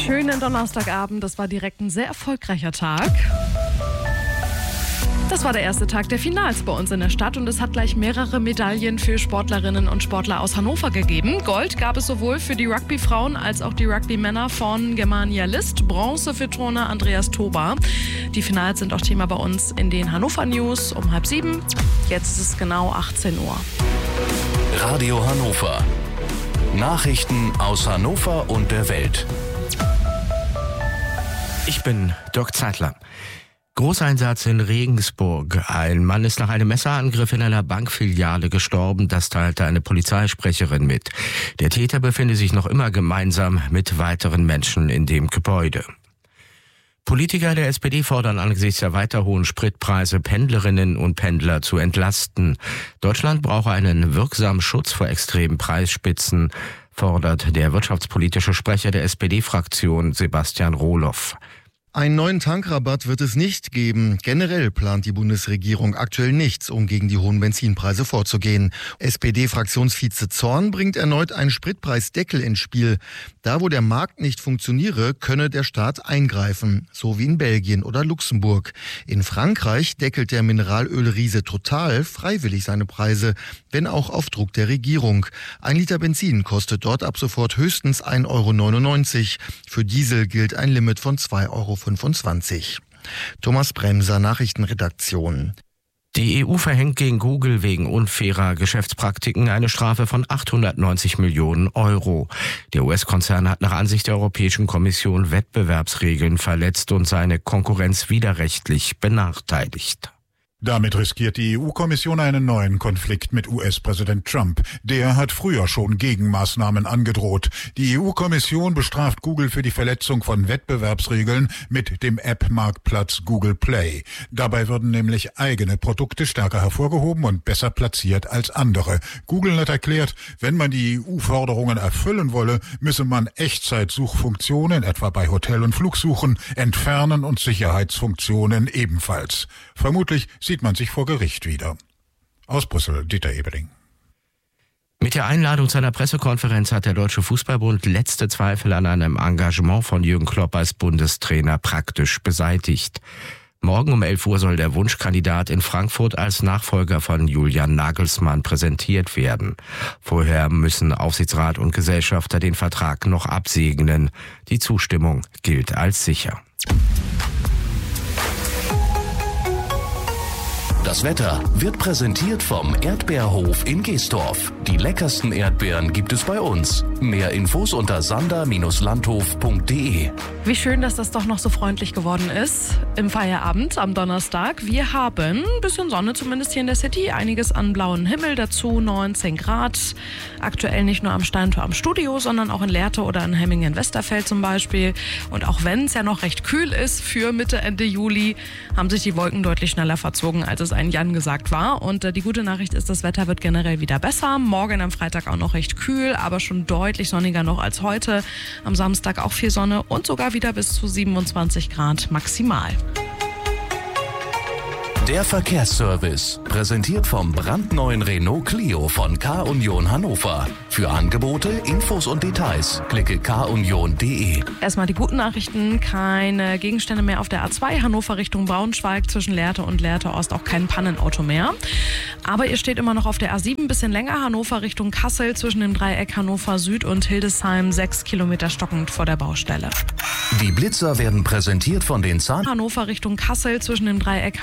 schönen Donnerstagabend. Das war direkt ein sehr erfolgreicher Tag. Das war der erste Tag der Finals bei uns in der Stadt und es hat gleich mehrere Medaillen für Sportlerinnen und Sportler aus Hannover gegeben. Gold gab es sowohl für die Rugby-Frauen als auch die Rugby-Männer von Germania List, Bronze für Turner Andreas Toba. Die Finals sind auch Thema bei uns in den Hannover News um 6:30. Jetzt ist es genau 18 Uhr. Radio Hannover. Nachrichten aus Hannover und der Welt. Ich bin Dirk Zeitler. Großeinsatz in Regensburg. Ein Mann ist nach einem Messerangriff in einer Bankfiliale gestorben. Das teilte eine Polizeisprecherin mit. Der Täter befinde sich noch immer gemeinsam mit weiteren Menschen in dem Gebäude. Politiker der SPD fordern angesichts der weiter hohen Spritpreise Pendlerinnen und Pendler zu entlasten. Deutschland brauche einen wirksamen Schutz vor extremen Preisspitzen, fordert der wirtschaftspolitische Sprecher der SPD-Fraktion Sebastian Rohloff. Einen neuen Tankrabatt wird es nicht geben. Generell plant die Bundesregierung aktuell nichts, um gegen die hohen Benzinpreise vorzugehen. SPD-Fraktionsvize Zorn bringt erneut einen Spritpreisdeckel ins Spiel. Da, wo der Markt nicht funktioniere, könne der Staat eingreifen, so wie in Belgien oder Luxemburg. In Frankreich deckelt der Mineralölriese Total freiwillig seine Preise, wenn auch auf Druck der Regierung. 1 Liter Benzin kostet dort ab sofort höchstens 1,99 €. Für Diesel gilt ein Limit von 2,25 €. Thomas Bremser, Nachrichtenredaktion. Die EU verhängt gegen Google wegen unfairer Geschäftspraktiken eine Strafe von 890 Millionen €. Der US-Konzern hat nach Ansicht der Europäischen Kommission Wettbewerbsregeln verletzt und seine Konkurrenz widerrechtlich benachteiligt. Damit riskiert die EU-Kommission einen neuen Konflikt mit US-Präsident Trump. Der hat früher schon Gegenmaßnahmen angedroht. Die EU-Kommission bestraft Google für die Verletzung von Wettbewerbsregeln mit dem App-Marktplatz Google Play. Dabei würden nämlich eigene Produkte stärker hervorgehoben und besser platziert als andere. Google hat erklärt, wenn man die EU-Forderungen erfüllen wolle, müsse man Echtzeitsuchfunktionen, etwa bei Hotel- und Flugsuchen, entfernen und Sicherheitsfunktionen ebenfalls. Vermutlich sieht man sich vor Gericht wieder. Aus Brüssel, Dieter Ebeling. Mit der Einladung zu einer Pressekonferenz hat der Deutsche Fußballbund letzte Zweifel an einem Engagement von Jürgen Klopp als Bundestrainer praktisch beseitigt. Morgen um 11 Uhr soll der Wunschkandidat in Frankfurt als Nachfolger von Julian Nagelsmann präsentiert werden. Vorher müssen Aufsichtsrat und Gesellschafter den Vertrag noch absegnen. Die Zustimmung gilt als sicher. Das Wetter wird präsentiert vom Erdbeerhof in Geesdorf. Die leckersten Erdbeeren gibt es bei uns. Mehr Infos unter sander-landhof.de. Wie schön, dass das doch noch so freundlich geworden ist im Feierabend am Donnerstag. Wir haben ein bisschen Sonne, zumindest hier in der City. Einiges an blauen Himmel, dazu 19 Grad. Aktuell nicht nur am Steintor am Studio, sondern auch in Lehrte oder in Hemmingen-Westerfeld zum Beispiel. Und auch wenn es ja noch recht kühl ist für Mitte, Ende Juli, haben sich die Wolken deutlich schneller verzogen, als es ein Jan gesagt war. Und die gute Nachricht ist, das Wetter wird generell wieder besser. Morgen am Freitag auch noch recht kühl, aber schon deutlich sonniger noch als heute. Am Samstag auch viel Sonne und sogar wieder bis zu 27 Grad maximal. Der Verkehrsservice, präsentiert vom brandneuen Renault Clio von K-Union Hannover. Für Angebote, Infos und Details klicke kunion.de. Erstmal die guten Nachrichten, keine Gegenstände mehr auf der A2 Hannover Richtung Braunschweig, zwischen Lehrte und Lehrte Ost auch kein Pannenauto mehr. Aber ihr steht immer noch auf der A7 ein bisschen länger, Hannover Richtung Kassel, zwischen dem Dreieck Hannover Süd und Hildesheim 6 Kilometer stockend vor der Baustelle. Die Blitzer werden präsentiert von den Hannover Richtung Kassel, zwischen dem Dreieck